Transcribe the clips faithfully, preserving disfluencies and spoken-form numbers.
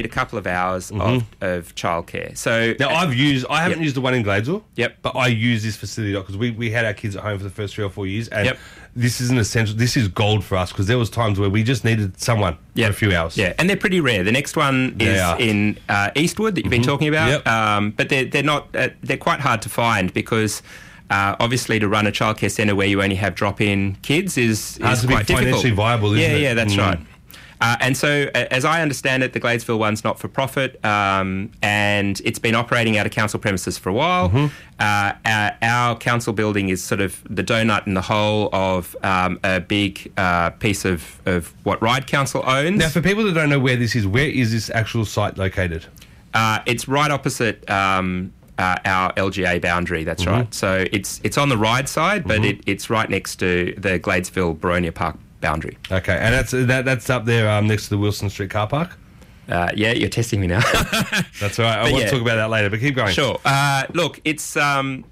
a couple of hours mm-hmm. of, of childcare. So now I've used, I haven't yep. used the one in Gladesville. Yep. But I use this facility because we, we had our kids at home for the first three or four years, and yep. this is an essential. This is gold for us because there was times where we just needed someone yep. for a few hours. Yeah, and they're pretty rare. The next one is in uh, Eastwood that you've mm-hmm. been talking about, yep. um, but they're they're not uh, they're quite hard to find because. Uh, obviously, to run a childcare centre where you only have drop-in kids is, is Has to quite be difficult. financially viable, isn't yeah, it? Yeah, that's mm. right. Uh, and so, uh, as I understand it, the Gladesville one's not for profit, um, and it's been operating out of council premises for a while. Mm-hmm. Uh, our, our council building is sort of the donut in the hole of um, a big uh, piece of, of what Ryde Council owns. Now, for people that don't know where this is, where is this actual site located? Uh, it's right opposite. Um, Uh, our L G A boundary, that's mm-hmm. right. So it's it's on the Ryde side, but mm-hmm. it, it's right next to the Gladesville-Boronia Park boundary. Okay, and that's that, that's up there um, next to the Wilson Street car park? Uh, yeah, you're testing me now. That's all right. I but want yeah. to talk about that later, but keep going. Sure. Uh, look, it's... Um,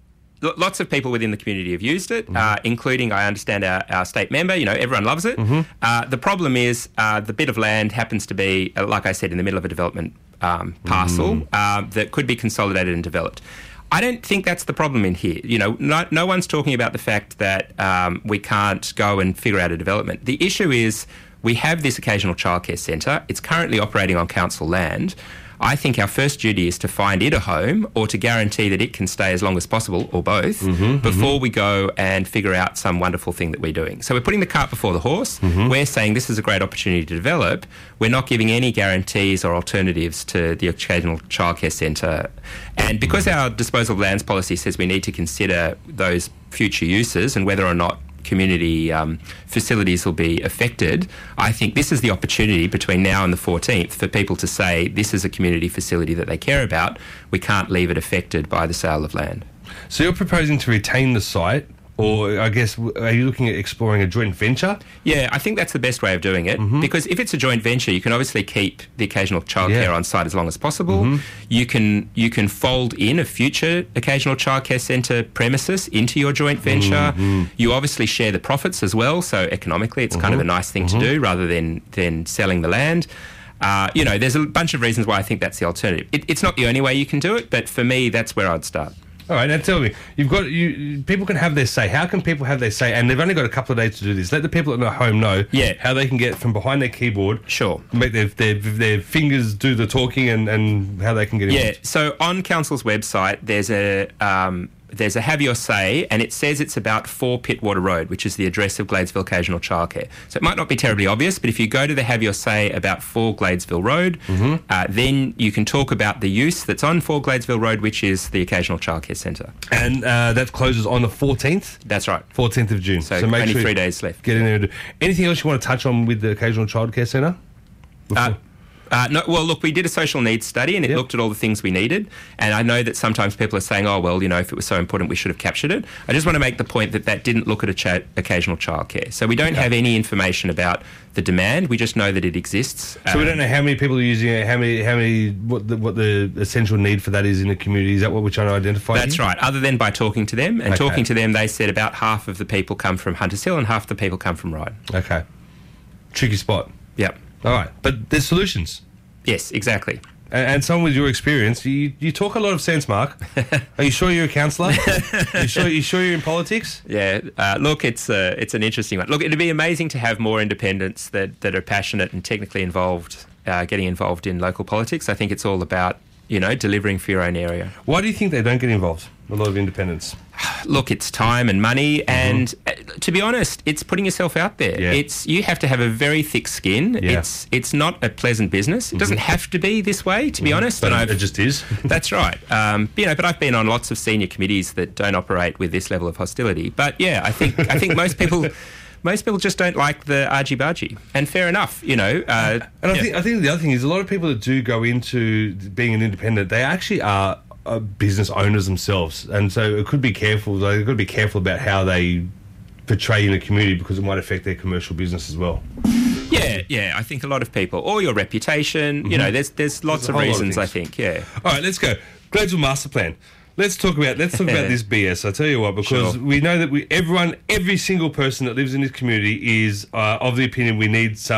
Lots of people within the community have used it, mm-hmm. uh, including, I understand, our, our state member. You know, everyone loves it. Mm-hmm. Uh, the problem is uh, the bit of land happens to be, uh, like I said, in the middle of a development um, parcel mm. uh, that could be consolidated and developed. I don't think that's the problem in here. You know, no, no one's talking about the fact that um, we can't go and figure out a development. The issue is we have this occasional childcare centre. It's currently operating on council land. I think our first duty is to find it a home or to guarantee that it can stay as long as possible, or both, mm-hmm, before mm-hmm. we go and figure out some wonderful thing that we're doing. So we're putting the cart before the horse. Mm-hmm. We're saying this is a great opportunity to develop. We're not giving any guarantees or alternatives to the occasional childcare centre. And because our disposal of lands policy says we need to consider those future uses and whether or not community um, facilities will be affected, I think this is the opportunity between now and the fourteenth for people to say this is a community facility that they care about. We can't leave it affected by the sale of land. So you're proposing to retain the site, or I guess, are you looking at exploring a joint venture? Yeah, I think that's the best way of doing it, mm-hmm. because if it's a joint venture, you can obviously keep the occasional childcare yeah. on site as long as possible. Mm-hmm. You can you can fold in a future occasional childcare centre premises into your joint venture. Mm-hmm. You obviously share the profits as well, so economically it's mm-hmm. kind of a nice thing mm-hmm. to do rather than, than selling the land. Uh, you know, there's a bunch of reasons why I think that's the alternative. It, it's not the only way you can do it, but for me, that's where I'd start. All right, now tell me, you've got you. People can have their say. How can people have their say? And they've only got a couple of days to do this. Let the people at home know yeah. how they can get from behind their keyboard. Sure. Make their their, their fingers do the talking, and, and how they can get involved. Yeah. So on council's website, there's a um, there's a Have Your Say, and it says it's about four Pittwater Road, which is the address of Gladesville Occasional Childcare. So it might not be terribly obvious, but if you go to the Have Your Say about four Gladesville Road, mm-hmm. uh, then you can talk about the use that's on four Gladesville Road, which is the Occasional Childcare Centre. And uh, that closes on the fourteenth? That's right. fourteenth of June. So, so make only sure three days left. Get in there and do. Anything else you want to touch on with the Occasional Childcare Centre? Uh, Uh, no, well, look, we did a social needs study and it yep. looked at all the things we needed. And I know that sometimes people are saying, oh, well, you know, if it was so important, we should have captured it. I just want to make the point that that didn't look at a cha- occasional childcare. So we don't yeah. have any information about the demand. We just know that it exists. So um, we don't know how many people are using it, how many, how many, what the, what the essential need for that is in the community. Is that what we're trying to identify? That's here? right. Other than by talking to them. And okay. talking to them, they said about half of the people come from Hunters Hill and half the people come from Ryde. Okay. Tricky spot. Yep. All right. But there's solutions. Yes, exactly. And, and someone with your experience, you, you talk a lot of sense, Mark. Are you sure you're a counsellor? Are you sure, you sure you're in politics? Yeah. Uh, look, it's uh, it's an interesting one. Look, it'd be amazing to have more independents that, that are passionate and technically involved, uh, getting involved in local politics. I think it's all about, you know, delivering for your own area. Why do you think they don't get involved, a lot of independents? Look, it's time and money, mm-hmm. and uh, to be honest, it's putting yourself out there. Yeah. It's you have to have a very thick skin. Yeah. It's it's not a pleasant business. It mm-hmm. doesn't have to be this way, to be mm-hmm. honest. But and it just is. That's right. Um, you know, but I've been on lots of senior committees that don't operate with this level of hostility. But yeah, I think I think most people. Most people just don't like the argy-bargy, and fair enough, you know. Uh, and I yeah. think I think the other thing is a lot of people that do go into being an independent, they actually are uh, business owners themselves, and so it could be careful. They've got to be careful about how they portray in the community because it might affect their commercial business as well. Yeah, yeah. I think a lot of people, or your reputation. Mm-hmm. You know, there's there's lots there's of reasons. Of I think. Yeah. All right, let's go. Gladesville Master Plan. Let's talk about let's talk about this B S. I tell you what, because sure. we know that we everyone, every single person that lives in this community is uh, of the opinion we need some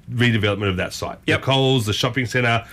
Yep. redevelopment of that site. Yep. The Coles, the shopping centre,